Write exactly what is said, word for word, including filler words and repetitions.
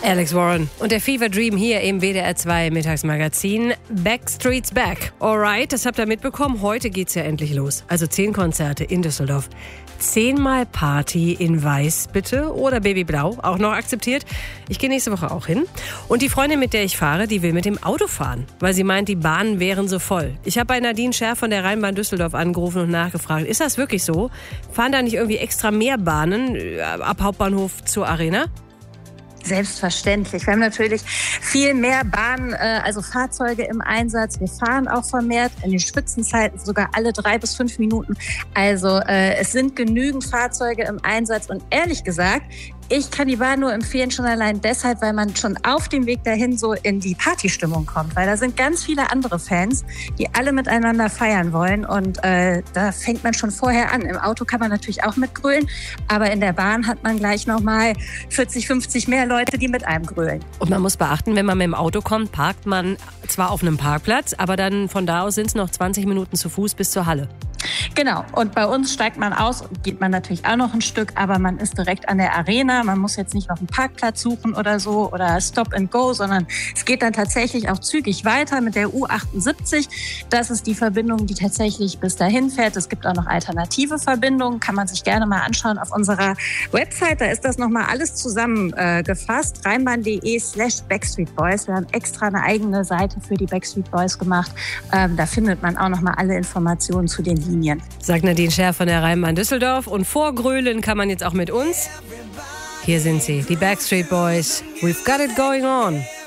Alex Warren und der Fever Dream hier im W D R zwei Mittagsmagazin. Backstreet's Back. Alright, das habt ihr mitbekommen. Heute geht's ja endlich los. Also zehn Konzerte in Düsseldorf. Zehnmal Party in Weiß, bitte. Oder Babyblau, auch noch akzeptiert. Ich gehe nächste Woche auch hin. Und die Freundin, mit der ich fahre, die will mit dem Auto fahren, weil sie meint, die Bahnen wären so voll. Ich habe bei Nadine Scherf von der Rheinbahn Düsseldorf angerufen und nachgefragt, ist das wirklich so? Fahren da nicht irgendwie extra mehr Bahnen ab Hauptbahnhof zur Arena? Selbstverständlich. Wir haben natürlich viel mehr Bahnen, äh, also Fahrzeuge im Einsatz. Wir fahren auch vermehrt, in den Spitzenzeiten sogar alle drei bis fünf Minuten. Also äh, es sind genügend Fahrzeuge im Einsatz. Und ehrlich gesagt, ich kann die Bahn nur empfehlen, schon allein deshalb, weil man schon auf dem Weg dahin so in die Partystimmung kommt. Weil da sind ganz viele andere Fans, die alle miteinander feiern wollen. Und äh, da fängt man schon vorher an. Im Auto kann man natürlich auch mitgrölen, aber in der Bahn hat man gleich nochmal vierzig, fünfzig mehr Leute, die mit einem grölen. Und man muss beachten, wenn man mit dem Auto kommt, parkt man zwar auf einem Parkplatz, aber dann von da aus sind es noch zwanzig Minuten zu Fuß bis zur Halle. Genau. Und bei uns steigt man aus und geht man natürlich auch noch ein Stück, aber man ist direkt an der Arena. Man muss jetzt nicht noch einen Parkplatz suchen oder so oder Stop and Go, sondern es geht dann tatsächlich auch zügig weiter mit der U achtundsiebzig. Das ist die Verbindung, die tatsächlich bis dahin fährt. Es gibt auch noch alternative Verbindungen, kann man sich gerne mal anschauen auf unserer Website. Da ist das nochmal alles zusammengefasst. Äh, rheinbahn.de slash Backstreet Boys. Wir haben extra eine eigene Seite für die Backstreet Boys gemacht. Ähm, da findet man auch nochmal alle Informationen zu den Linien. Sagt Nadine Scherf von der Rheinbahn Düsseldorf. Und vorgrölen kann man jetzt auch mit uns. Hier sind sie, die Backstreet Boys. We've got it going on.